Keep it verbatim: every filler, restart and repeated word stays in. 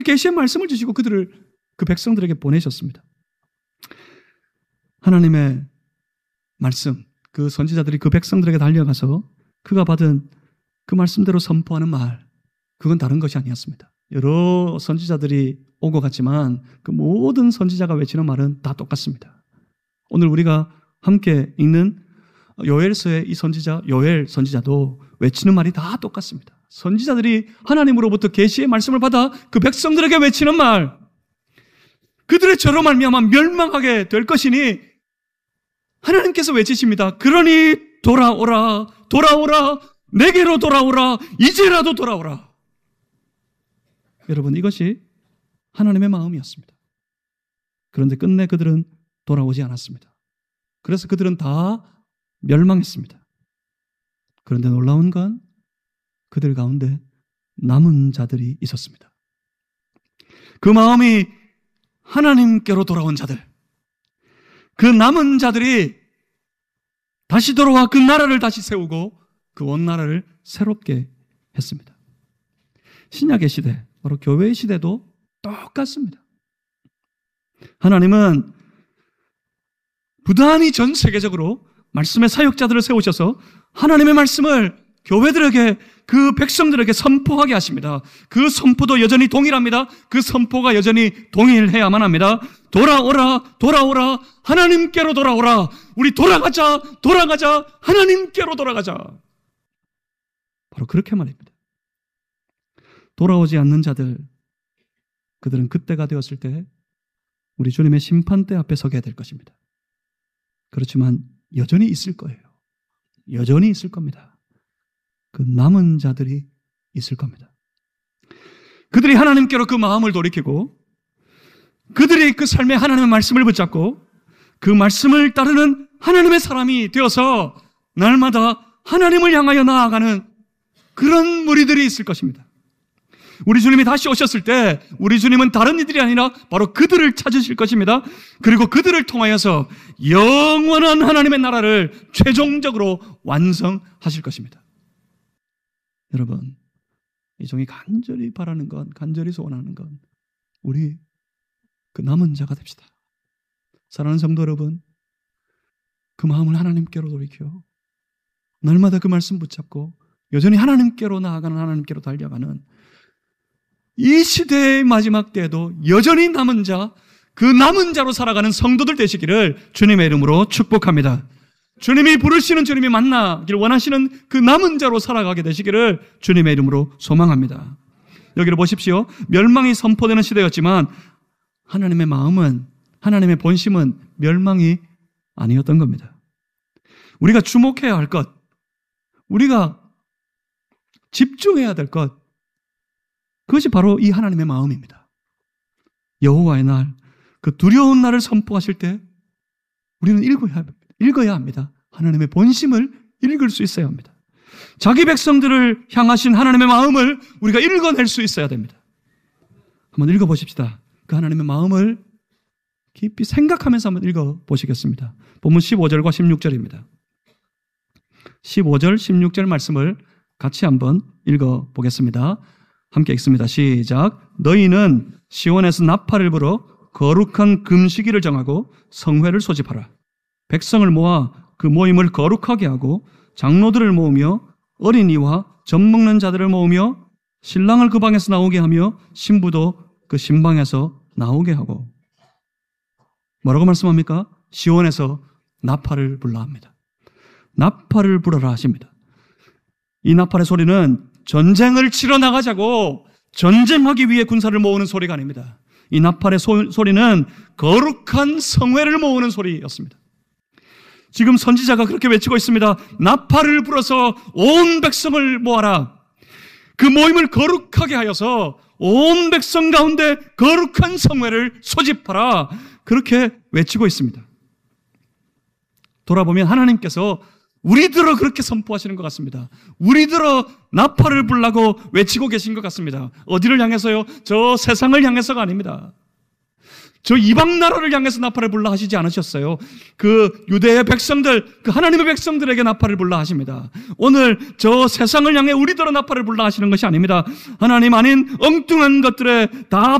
계시의 말씀을 주시고 그들을 그 백성들에게 보내셨습니다. 하나님의 말씀, 그 선지자들이 그 백성들에게 달려가서 그가 받은 그 말씀대로 선포하는 말, 그건 다른 것이 아니었습니다. 여러 선지자들이 오고 갔지만 그 모든 선지자가 외치는 말은 다 똑같습니다. 오늘 우리가 함께 읽는 요엘서의 이 선지자, 요엘 선지자도 외치는 말이 다 똑같습니다. 선지자들이 하나님으로부터 계시의 말씀을 받아 그 백성들에게 외치는 말, 그들의 저로 말미암아 멸망하게 될 것이니 하나님께서 외치십니다. 그러니 돌아오라, 돌아오라, 내게로 돌아오라, 이제라도 돌아오라. 여러분, 이것이 하나님의 마음이었습니다. 그런데 끝내 그들은 돌아오지 않았습니다. 그래서 그들은 다 멸망했습니다. 그런데 놀라운 건 그들 가운데 남은 자들이 있었습니다. 그 마음이 하나님께로 돌아온 자들, 그 남은 자들이 다시 돌아와 그 나라를 다시 세우고 그 온 나라를 새롭게 했습니다. 신약의 시대, 바로 교회의 시대도 똑같습니다. 하나님은 부단히 전 세계적으로 말씀의 사역자들을 세우셔서 하나님의 말씀을 교회들에게, 그 백성들에게 선포하게 하십니다. 그 선포도 여전히 동일합니다. 그 선포가 여전히 동일해야만 합니다. 돌아오라, 돌아오라, 하나님께로 돌아오라. 우리 돌아가자, 돌아가자, 하나님께로 돌아가자. 바로 그렇게 말입니다. 돌아오지 않는 자들, 그들은 그때가 되었을 때 우리 주님의 심판대 앞에 서게 될 것입니다. 그렇지만 여전히 있을 거예요. 여전히 있을 겁니다. 그 남은 자들이 있을 겁니다. 그들이 하나님께로 그 마음을 돌이키고 그들이 그 삶에 하나님의 말씀을 붙잡고 그 말씀을 따르는 하나님의 사람이 되어서 날마다 하나님을 향하여 나아가는 그런 무리들이 있을 것입니다. 우리 주님이 다시 오셨을 때 우리 주님은 다른 이들이 아니라 바로 그들을 찾으실 것입니다. 그리고 그들을 통하여서 영원한 하나님의 나라를 최종적으로 완성하실 것입니다. 여러분, 이 종이 간절히 바라는 건, 간절히 소원하는 건 우리 그 남은 자가 됩시다. 사랑하는 성도 여러분, 그 마음을 하나님께로 돌이켜 날마다 그 말씀 붙잡고 여전히 하나님께로 나아가는, 하나님께로 달려가는 이 시대의 마지막 때에도 여전히 남은 자, 그 남은 자로 살아가는 성도들 되시기를 주님의 이름으로 축복합니다. 주님이 부르시는, 주님이 만나기를 원하시는 그 남은 자로 살아가게 되시기를 주님의 이름으로 소망합니다. 여기를 보십시오. 멸망이 선포되는 시대였지만 하나님의 마음은, 하나님의 본심은 멸망이 아니었던 겁니다. 우리가 주목해야 할 것, 우리가 집중해야 될 것, 그것이 바로 이 하나님의 마음입니다. 여호와의 날, 그 두려운 날을 선포하실 때 우리는 읽어야 합니다. 읽어야 합니다. 하나님의 본심을 읽을 수 있어야 합니다. 자기 백성들을 향하신 하나님의 마음을 우리가 읽어낼 수 있어야 됩니다. 한번 읽어보십시다. 그 하나님의 마음을 깊이 생각하면서 한번 읽어보시겠습니다. 본문 십오 절과 십육 절입니다. 십오 절, 십육 절 말씀을 같이 한번 읽어보겠습니다. 함께 읽습니다. 시작. 너희는 시온에서 나팔을 불어 거룩한 금식일을 정하고 성회를 소집하라. 백성을 모아 그 모임을 거룩하게 하고 장로들을 모으며 어린이와 젖 먹는 자들을 모으며 신랑을 그 방에서 나오게 하며 신부도 그 신방에서 나오게 하고. 뭐라고 말씀합니까? 시온에서 나팔을 불라 합니다. 나팔을 불어라 하십니다. 이 나팔의 소리는 전쟁을 치러 나가자고 전쟁하기 위해 군사를 모으는 소리가 아닙니다. 이 나팔의 소, 소리는 거룩한 성회를 모으는 소리였습니다. 지금 선지자가 그렇게 외치고 있습니다. 나팔을 불어서 온 백성을 모아라. 그 모임을 거룩하게 하여서 온 백성 가운데 거룩한 성회를 소집하라. 그렇게 외치고 있습니다. 돌아보면 하나님께서 우리들어 그렇게 선포하시는 것 같습니다. 우리들어 나팔을 불라고 외치고 계신 것 같습니다. 어디를 향해서요? 저 세상을 향해서가 아닙니다. 저 이방 나라를 향해서 나팔을 불라 하시지 않으셨어요. 그 유대의 백성들, 그 하나님의 백성들에게 나팔을 불라 하십니다. 오늘 저 세상을 향해 우리들은 나팔을 불라 하시는 것이 아닙니다. 하나님 아닌 엉뚱한 것들에 다